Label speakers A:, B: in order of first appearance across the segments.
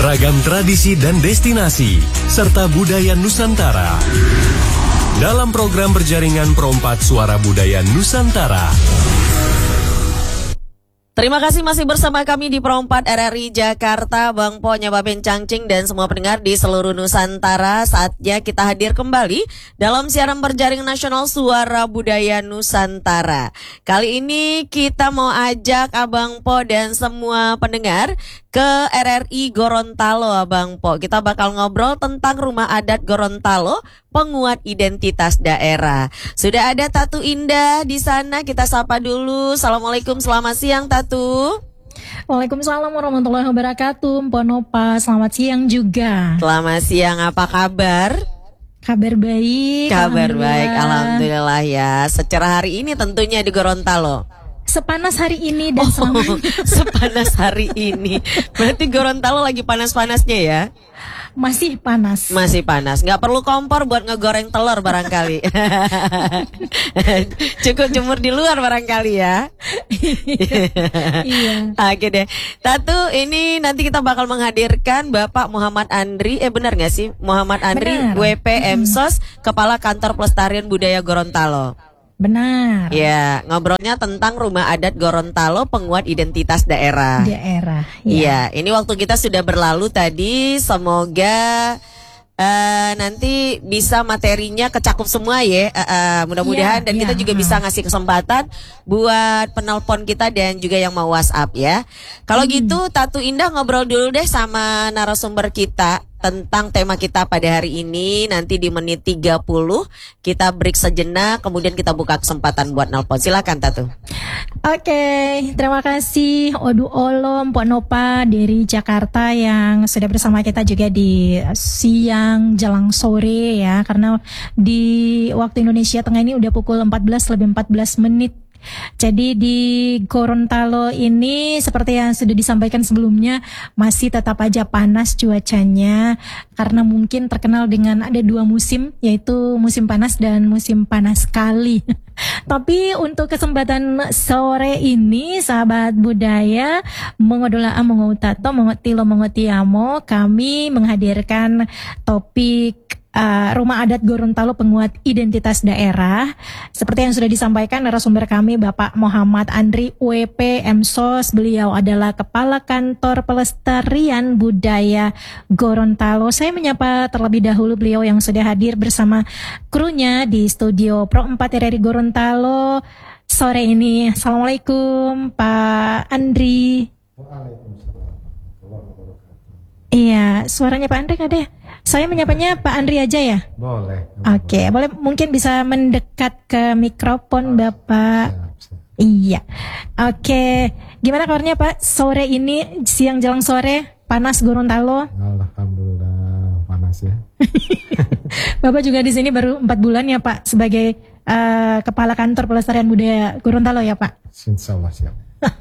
A: Ragam tradisi dan destinasi, serta budaya Nusantara. Dalam program berjaringan Perompak Suara Budaya Nusantara.
B: Terima kasih masih bersama kami di Perompak RRI Jakarta, Bang Po, Nyoba Bencangcing, dan semua pendengar di seluruh Nusantara. Saatnya kita hadir kembali dalam siaran berjaring nasional Suara Budaya Nusantara. Kali ini kita mau ajak Abang Po dan semua pendengar ke RRI Gorontalo, Abang Po. Kita bakal ngobrol tentang rumah adat Gorontalo, penguat identitas daerah. Sudah ada Tatu Indah di sana, kita sapa dulu. Assalamualaikum, selamat siang Tatu.
C: Waalaikumsalam warahmatullahi wabarakatuh, Mpok Nopa. Selamat siang juga.
B: Selamat siang, apa kabar?
C: Kabar baik.
B: Kabar baik, alhamdulillah ya. Secara hari ini tentunya di Gorontalo.
C: Sepanas hari ini dan selamanya.
B: Sepanas hari ini. Berarti Gorontalo lagi panas-panasnya ya?
C: Masih panas.
B: Masih panas. Nggak perlu kompor buat ngegoreng telur barangkali. Cukup jemur di luar barangkali ya.
C: Iya.
B: Oke deh. Tatu, ini nanti kita bakal menghadirkan Bapak Muhammad Andri. Benar nggak sih? Muhammad Andri,
C: Benar.
B: WP Emsos, Kepala Kantor Pelestarian Budaya Gorontalo.
C: Benar.
B: Ya, ngobrolnya tentang rumah adat Gorontalo, penguat identitas daerah.
C: Daerah.
B: Iya, ini waktu kita sudah berlalu tadi. Semoga nanti bisa materinya kecakup semua ya. Mudah-mudahan dan kita juga bisa ngasih kesempatan buat penelpon kita dan juga yang mau WhatsApp ya. Kalau gitu Tatu Indah ngobrol dulu deh sama narasumber kita tentang tema kita pada hari ini. Nanti di menit 30 kita break sejenak, kemudian kita buka kesempatan buat nelpon. Silakan Tatu.
C: Oke, terima kasih Odu Olo, Mpok Nopa dari Jakarta yang sudah bersama kita juga di siang jelang sore ya. Karena di waktu Indonesia Tengah ini udah pukul 14:14. Jadi di Gorontalo ini seperti yang sudah disampaikan sebelumnya masih tetap aja panas cuacanya karena mungkin terkenal dengan ada 2 musim, yaitu musim panas dan musim panas sekali. Tapi untuk kesempatan sore ini sahabat budaya mengodola mengotato mengotilo mengotiamo, kami menghadirkan topik rumah adat Gorontalo penguat identitas daerah. Seperti yang sudah disampaikan narasumber kami Bapak Muhammad Andri WP Emsos. Beliau adalah Kepala Kantor Pelestarian Budaya Gorontalo. Saya menyapa terlebih dahulu beliau yang sudah hadir bersama krunya di studio Pro 4 RRI Gorontalo sore ini. Assalamualaikum Pak Andri. Iya, suaranya Pak Andri ada ya? Saya menyapanya Pak Andri aja ya?
D: Boleh.
C: Oke, boleh mungkin bisa mendekat ke mikrofon Bapak.
D: Siap.
C: Iya. Oke, gimana kabarnya Pak? Sore ini, siang jelang sore, panas Gorontalo.
D: Alhamdulillah panas ya.
C: Bapak juga di sini baru 4 bulan ya Pak sebagai Kepala Kantor Pelestarian Budaya Gorontalo ya Pak?
D: Insya Allah siap.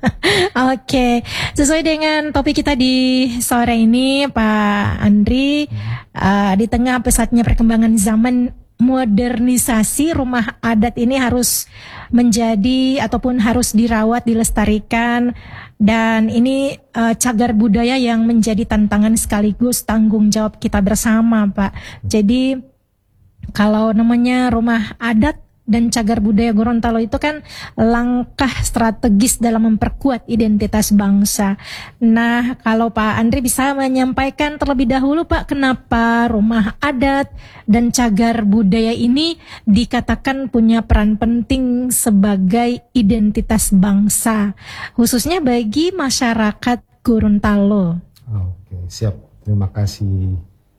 C: Oke, sesuai dengan topik kita di sore ini Pak Andri, di tengah pesatnya perkembangan zaman modernisasi, rumah adat ini harus menjadi ataupun harus dirawat, dilestarikan, dan ini cagar budaya yang menjadi tantangan sekaligus tanggung jawab kita bersama Pak. Jadi kalau namanya rumah adat dan cagar budaya Gorontalo itu kan langkah strategis dalam memperkuat identitas bangsa. Nah, kalau Pak Andri bisa menyampaikan terlebih dahulu Pak, kenapa rumah adat dan cagar budaya ini dikatakan punya peran penting sebagai identitas bangsa, khususnya bagi masyarakat Gorontalo.
D: Oke, siap. Terima kasih.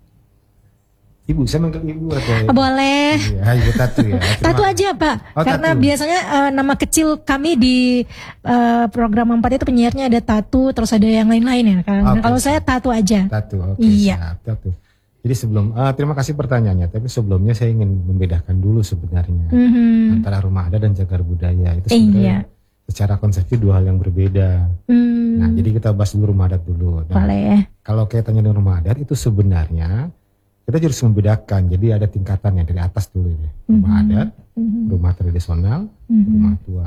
D: Ibu, saya manggil Ibu atau
C: Boleh.
D: Iya, Ibu Tatu ya.
C: Tatu aja Pak, karena
D: Tatu.
C: biasanya nama kecil kami di program 4 itu penyiarnya ada Tatu, terus ada yang lain-lain ya. Kalau saya Tatu aja.
D: Tatu, oke.
C: Iya.
D: Siap, Tatu. Jadi sebelum, terima kasih pertanyaannya. Tapi sebelumnya saya ingin membedakan dulu sebenarnya antara rumah adat dan cagar budaya. Itu sebenarnya secara konsepsi 2 hal yang berbeda. Nah, jadi kita bahas dulu rumah adat dulu. Nah,
C: Boleh.
D: kalau kaitannya dengan rumah adat itu sebenarnya kita harus membedakan. Jadi ada tingkatannya dari atas dulu ya. Rumah adat, rumah tradisional, rumah tua.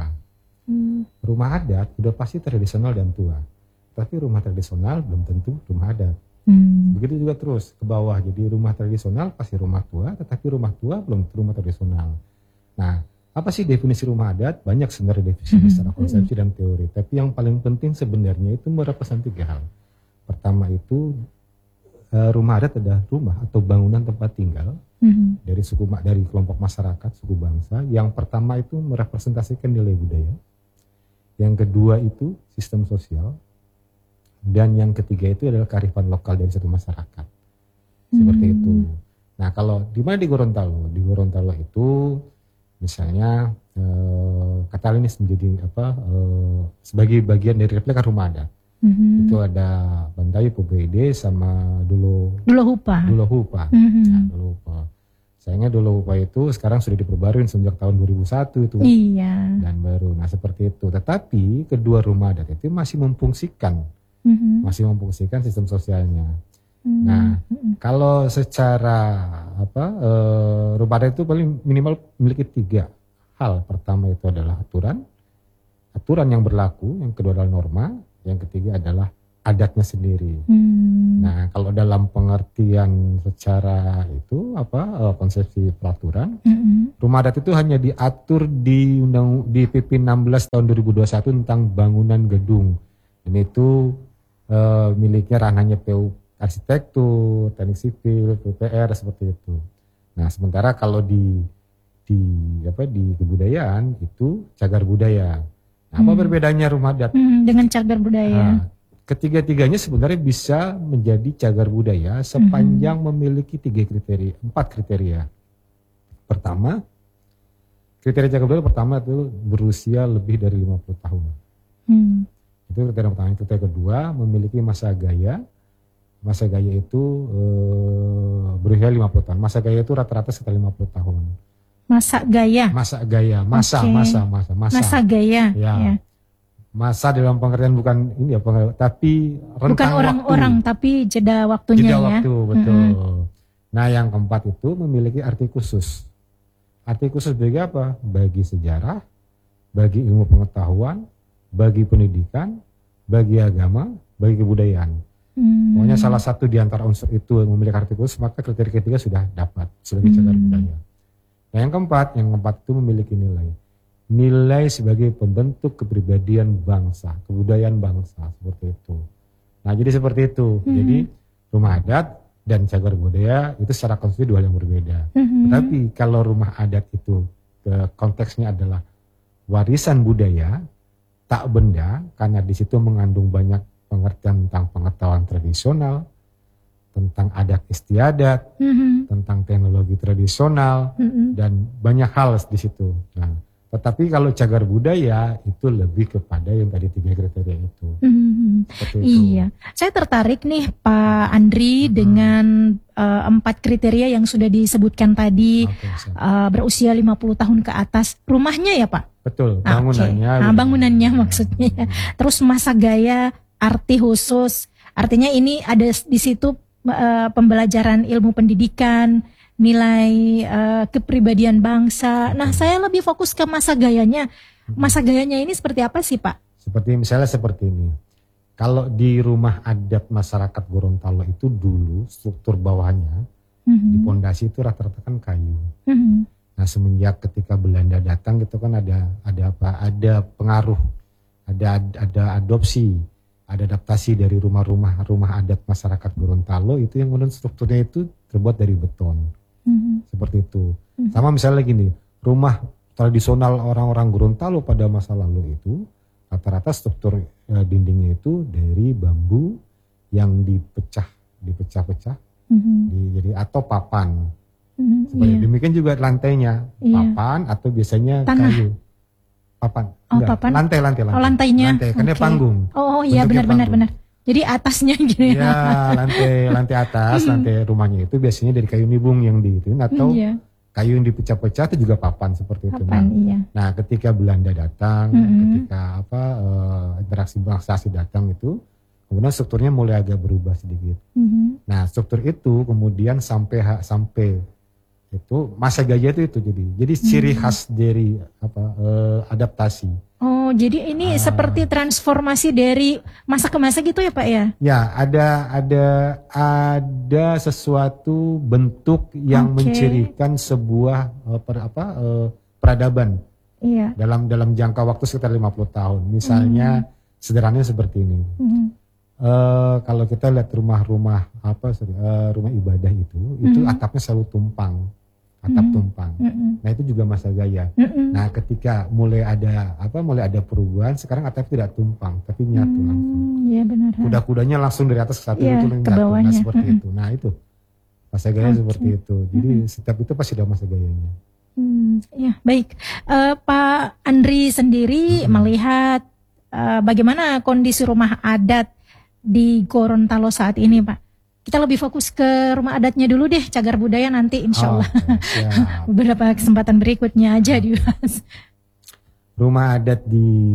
D: Rumah adat udah pasti tradisional dan tua. Tapi rumah tradisional belum tentu rumah adat. Begitu juga terus ke bawah. Jadi rumah tradisional pasti rumah tua, tetapi rumah tua belum tentu rumah tradisional. Nah, apa sih definisi rumah adat? Banyak sebenarnya definisi secara konsepsi dan teori. Tapi yang paling penting sebenarnya itu merepresentasi 3 hal. Pertama itu rumah adat adalah rumah atau bangunan tempat tinggal dari kelompok masyarakat, suku bangsa. Yang pertama itu merepresentasikan nilai budaya. Yang kedua itu sistem sosial. Dan yang ketiga itu adalah kearifan lokal dari satu masyarakat. Seperti itu. Nah, kalau di mana di Gorontalo? Di Gorontalo itu misalnya Katalis menjadi sebagai bagian dari replika rumah adat. Itu ada Bantayu, Pobede sama Dulo Hupa. Nah, Dulo Hupa. Sayangnya Dulo Hupa itu sekarang sudah diperbarui sejak tahun 2001 itu.
C: Iya.
D: Dan baru. Nah, seperti itu. Tetapi kedua rumah adat itu masih memfungsikan sistem sosialnya. Nah, kalau secara rumah adat itu paling minimal memiliki 3 hal. Pertama itu adalah aturan yang berlaku. Yang kedua adalah norma. Yang ketiga adalah adatnya sendiri. Nah, kalau dalam pengertian secara itu konsepsi peraturan, rumah adat itu hanya diatur di PP 16 tahun 2021 tentang bangunan gedung. Dan itu miliknya ranahnya PU arsitektur, teknik sipil, PPR seperti itu. Nah, sementara kalau di kebudayaan itu cagar budaya. Nah, apa perbedaannya rumah adat
C: dengan cagar budaya?
D: Nah, ketiga-tiganya sebenarnya bisa menjadi cagar budaya sepanjang memiliki 4 kriteria. Pertama, kriteria cagar budaya pertama itu berusia lebih dari 50 tahun. Itu kriteria pertama. Kriteria kedua, memiliki masa gaya. Masa gaya itu berusia 50 tahun. Masa gaya itu rata-rata sekitar 50 tahun. Masa gaya. Ya. Masa dalam pengertian bukan ini ya, tapi
C: bukan orang-orang, tapi jeda waktunya.
D: Jeda waktu, betul. Nah, yang keempat itu memiliki arti khusus. Arti khusus bagi apa? Bagi sejarah, bagi ilmu pengetahuan, bagi pendidikan, bagi agama, bagi kebudayaan. Pokoknya salah satu di antara unsur itu yang memiliki arti khusus, maka kriteria ketiga sudah dapat sebagai cagar budaya. Nah, yang keempat itu memiliki nilai sebagai pembentuk kepribadian bangsa, kebudayaan bangsa, seperti itu. Nah, jadi seperti itu. Jadi rumah adat dan cagar budaya itu secara konsepsi 2 hal yang berbeda. Tetapi kalau rumah adat itu konteksnya adalah warisan budaya, tak benda, karena di situ mengandung banyak pengertian tentang pengetahuan tradisional, tentang adat istiadat, tentang teknologi tradisional, dan banyak hal di situ. Nah, tetapi kalau cagar budaya itu lebih kepada yang tadi 3 kriteria itu.
C: Iya, saya tertarik nih Pak Andri dengan 4 kriteria yang sudah disebutkan tadi. Berusia 50 tahun ke atas. Rumahnya ya Pak?
D: Betul, bangunannya.
C: Nah, bangunannya maksudnya. Terus masa gaya, arti khusus. Artinya ini ada di situ pembelajaran ilmu pendidikan, nilai kepribadian bangsa. Nah, saya lebih fokus ke masa gayanya. Masa gayanya ini seperti apa sih Pak?
D: Seperti ini. Kalau di rumah adat masyarakat Gorontalo itu dulu struktur bawahnya di pondasi itu rata-rata kan kayu. Nah, semenjak ketika Belanda datang gitu kan ada pengaruh, ada adopsi, ada adaptasi dari rumah adat masyarakat Gorontalo itu yang kemudian strukturnya itu terbuat dari beton. Seperti itu. Sama misalnya gini, rumah tradisional orang-orang Gorontalo pada masa lalu itu rata-rata struktur dindingnya itu dari bambu yang dipecah-pecah, jadi atau papan. Demikian juga lantainya, papan atau biasanya
C: tanah.
D: Kayu. Papan.
C: Papan.
D: Lantai.
C: Lantainya.
D: Karena panggung.
C: Oh iya, benar. Jadi atasnya gitu ya.
D: Ya, lantai atas, lantai rumahnya itu biasanya dari kayu nibung yang diituin atau kayu yang dipecah-pecah itu juga papan seperti itu. Nah, ketika Belanda datang, ketika interaksi bangsa asing datang itu, kemudian strukturnya mulai agak berubah sedikit. Nah, struktur itu kemudian sampai Itu masa gaya itu jadi ciri khas dari adaptasi.
C: Oh, jadi ini seperti transformasi dari masa ke masa gitu ya Pak ya?
D: Ya, ada sesuatu bentuk yang mencirikan sebuah peradaban.
C: Iya.
D: Dalam jangka waktu sekitar 50 tahun. Misalnya sederhananya seperti ini. Kalau kita lihat rumah ibadah itu atapnya selalu tumpang. Atap tumpang. Nah, itu juga masa gaya. Nah, ketika mulai ada perubahan, sekarang atap tidak tumpang, tapi nyatu langsung.
C: Iya benar.
D: Kuda-kudanya langsung dari atas ke satu itu
C: ke bawahnya.
D: Nah, seperti itu. Nah, itu masa gaya seperti itu. Jadi setiap itu pasti ada masa gayanya.
C: Ya, baik. Pak Andri sendiri melihat bagaimana kondisi rumah adat di Gorontalo saat ini, Pak? Kita lebih fokus ke rumah adatnya dulu deh, cagar budaya nanti insya Allah. Beberapa kesempatan berikutnya aja dibahas.
D: Rumah adat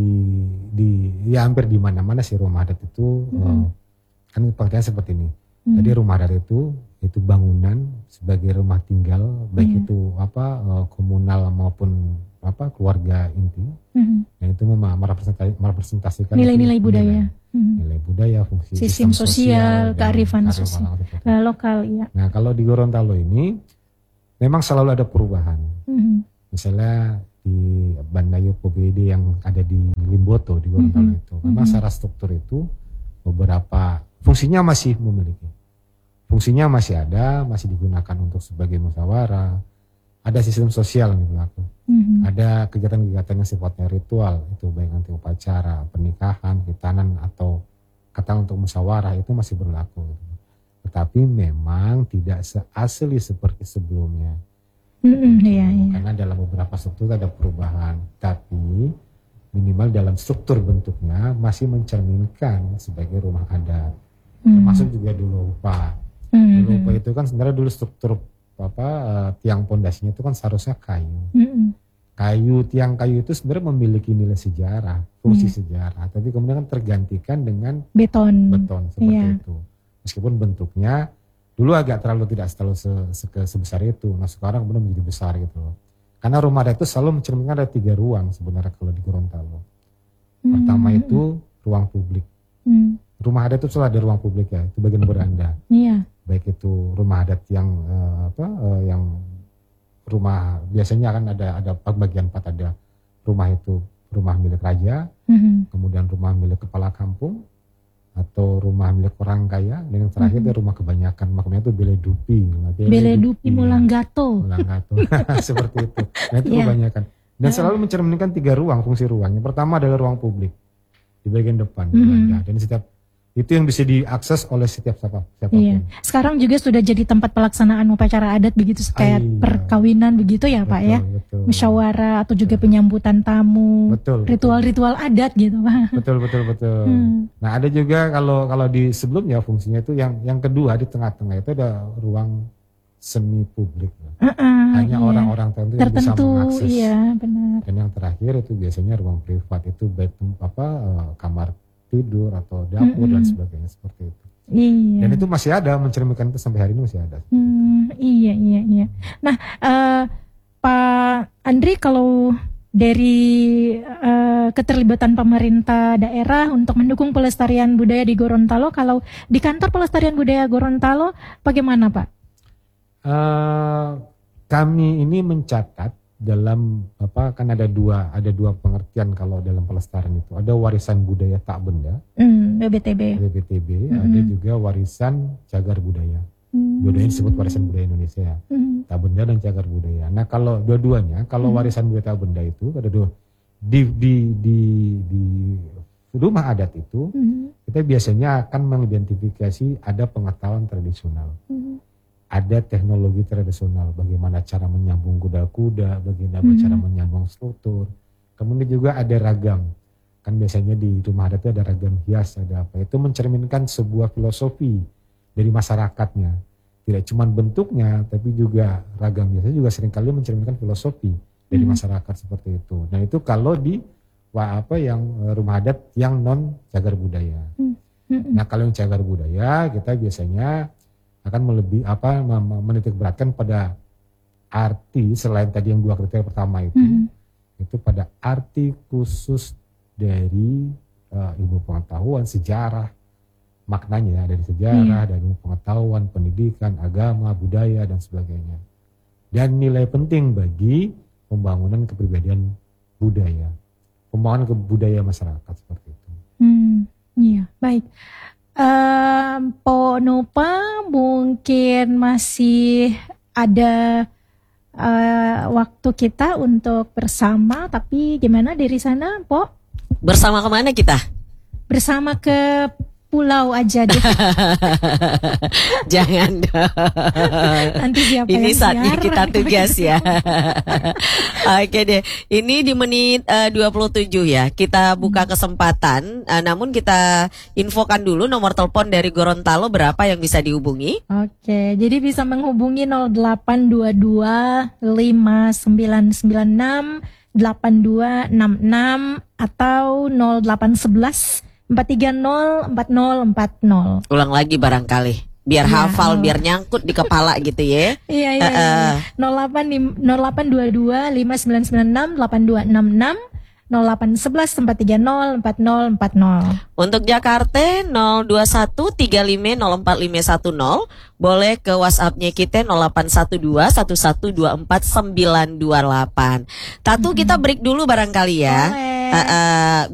D: ya hampir di mana-mana sih rumah adat itu kan pengertian seperti ini. Jadi rumah adat itu bangunan sebagai rumah tinggal, baik itu komunal maupun keluarga inti. Yang itu merepresentasikan
C: nilai-nilai budaya.
D: Nilai budaya, fungsi
C: sistem sosial, kearifan sosial lokal, ya.
D: Nah, kalau di Gorontalo ini memang selalu ada perubahan. Misalnya di Bandayo PBD yang ada di Limboto di Gorontalo itu, memang secara struktur itu beberapa fungsinya masih memiliki. Fungsinya masih ada, masih digunakan untuk sebagai musyawarah. Ada sistem sosial yang berlaku. Ada kegiatan-kegiatan yang sifatnya ritual, itu baik nanti upacara, pernikahan, khitanan atau kata untuk musyawarah itu masih berlaku. Tetapi memang tidak seasli seperti sebelumnya. Karena dalam beberapa struktur ada perubahan, tapi minimal dalam struktur bentuknya masih mencerminkan sebagai rumah adat. Termasuk juga dulu lupa. Dulu lupa itu kan sebenarnya dulu struktur tiang pondasinya itu kan seharusnya kayu. Tiang kayu itu sebenarnya memiliki nilai sejarah, fungsi sejarah, tapi kemudian kan tergantikan dengan beton seperti itu. Meskipun bentuknya dulu agak tidak terlalu sebesar itu. Nah, sekarang benar menjadi besar gitu loh. Karena rumah adat itu selalu mencerminkan ada 3 ruang sebenarnya kalau di Gorontalo. Pertama itu ruang publik. Rumah adat itu selalu ada ruang publik ya, itu bagian beranda. Baik itu rumah adat yang rumah biasanya kan ada bagian 4, ada rumah milik raja, kemudian rumah milik kepala kampung atau rumah milik orang kaya, dan yang terakhir ada rumah kebanyakan, makanya itu Beledupi Mulanggato seperti itu. Nah, itu kebanyakan dan selalu mencerminkan 3 ruang, fungsi ruang. Yang pertama adalah ruang publik di bagian depan beranda, dan setiap itu yang bisa diakses oleh setiap siapapun.
C: Sekarang juga sudah jadi tempat pelaksanaan upacara adat begitu, kayak perkawinan begitu ya Pak ya. Musyawarah atau juga penyambutan tamu. Ritual-ritual adat gitu Pak. Betul.
D: Nah, ada juga kalau di sebelumnya fungsinya itu yang kedua di tengah-tengah itu ada ruang semi publik. Hanya orang-orang tertentu yang bisa mengakses.
C: Iya, benar.
D: Dan yang terakhir itu biasanya ruang privat, itu baik kamar tidur atau dapur dan sebagainya seperti itu. Dan itu masih ada, mencerminkan itu sampai hari ini masih ada.
C: Iya. Nah, Pak Andri, kalau dari keterlibatan pemerintah daerah untuk mendukung pelestarian budaya di Gorontalo, kalau di kantor pelestarian budaya Gorontalo bagaimana Pak?
D: Kami ini mencatat dalam kan ada dua pengertian kalau dalam pelestarian itu. Ada warisan budaya tak benda,
C: BBTB.
D: Ada juga warisan cagar budaya. Dua-duanya disebut warisan budaya Indonesia, tak benda dan cagar budaya. Nah, kalau dua-duanya, kalau warisan budaya tak benda itu ada dua di rumah adat itu, kita biasanya akan mengidentifikasi ada pengetahuan tradisional. Ada teknologi tradisional, bagaimana cara menyambung kuda-kuda, bagaimana cara menyambung struktur. Kemudian juga ada ragam. Kan biasanya di rumah adat itu ada ragam hias, ada apa. Itu mencerminkan sebuah filosofi dari masyarakatnya. Tidak cuma bentuknya, tapi juga ragam. Biasanya juga seringkali mencerminkan filosofi dari masyarakat seperti itu. Nah, itu kalau di yang rumah adat yang non cagar budaya. Nah, kalau yang cagar budaya, kita biasanya akan menitik beratkan pada arti selain tadi yang 2 kriteria pertama itu pada arti khusus dari ilmu pengetahuan, sejarah, maknanya dari sejarah, dari ilmu pengetahuan, pendidikan, agama, budaya dan sebagainya. Dan nilai penting bagi pembangunan kepribadian budaya, pembangunan kebudayaan masyarakat seperti itu.
C: Iya, baik. Po Nopa mungkin masih ada waktu kita untuk bersama, tapi gimana dari sana, Po?
B: Bersama kemana kita?
C: Bersama ke pulau aja deh.
B: Jangan dong.
C: Nanti siapa
B: ini
C: yang
B: saatnya
C: siaran?
B: kita tugas ya. Oke deh. Ini di menit 27 ya. Kita buka kesempatan. Namun kita infokan dulu nomor telepon dari Gorontalo berapa yang bisa dihubungi.
C: Oke, jadi bisa menghubungi 0822 5996 8266 atau 0811 430 4040.
B: Ulang lagi barangkali biar hafal, biar nyangkut di kepala gitu ya.
C: Iya. 0822 5996 8266 0811 430 4040.
B: Untuk Jakarta 021 35 04510. Boleh ke WhatsApp-nya kita 0812 1124 928. Tatu kita break dulu barangkali ya.